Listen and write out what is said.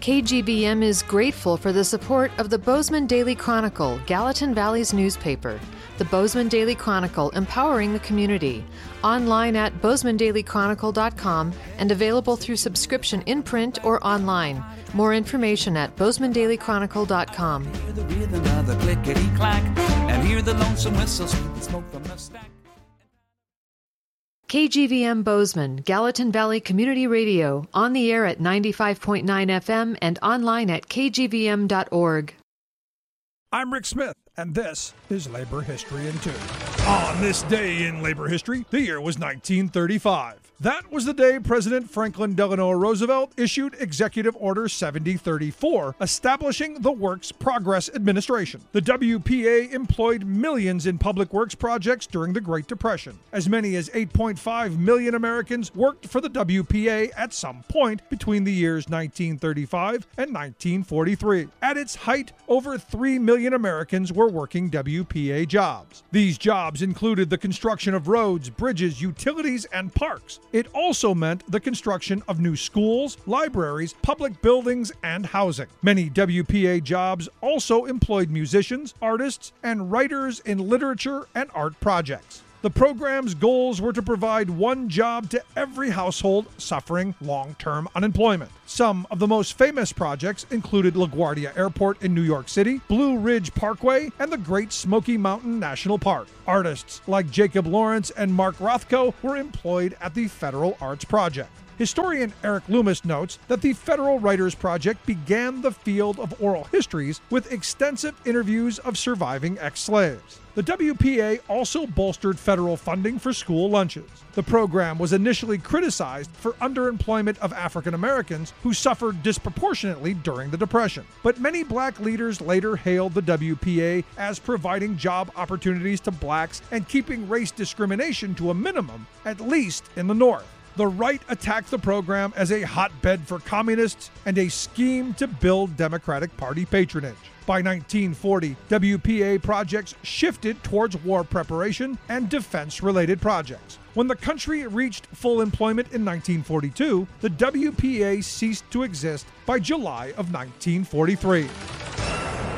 KGVM is grateful for the support of the Bozeman Daily Chronicle, Gallatin Valley's newspaper. The Bozeman Daily Chronicle, empowering the community. Online at bozemanDailyChronicle.com and available through subscription in print or online. More information at bozemanDailyChronicle.com. Hear the rhythm of the clickety-clack, and hear the lonesome whistle sweep the smoke from the stack. KGVM Bozeman, Gallatin Valley Community Radio, on the air at 95.9 FM and online at kgvm.org. I'm Rick Smith, and this is Labor History in 2. On this day in labor history, the year was 1935. That was the day President Franklin Delano Roosevelt issued Executive Order 7034, establishing the Works Progress Administration. The WPA employed millions in public works projects during the Great Depression. As many as 8.5 million Americans worked for the WPA at some point between the years 1935 and 1943. At its height, over 3 million Americans were working WPA jobs. These jobs included the construction of roads, bridges, utilities, and parks. It also meant the construction of new schools, libraries, public buildings, and housing. Many WPA jobs also employed musicians, artists, and writers in literature and art projects. The program's goals were to provide one job to every household suffering long-term unemployment. Some of the most famous projects included LaGuardia Airport in New York City, Blue Ridge Parkway, and the Great Smoky Mountain National Park. Artists like Jacob Lawrence and Mark Rothko were employed at the Federal Arts Project. Historian Eric Loomis notes that the Federal Writers Project began the field of oral histories with extensive interviews of surviving ex-slaves. The WPA also bolstered federal funding for school lunches. The program was initially criticized for underemployment of African Americans who suffered disproportionately during the Depression. But many black leaders later hailed the WPA as providing job opportunities to blacks and keeping race discrimination to a minimum, at least in the North. The right attacked the program as a hotbed for communists and a scheme to build Democratic Party patronage. By 1940, WPA projects shifted towards war preparation and defense-related projects. When the country reached full employment in 1942, the WPA ceased to exist by July of 1943.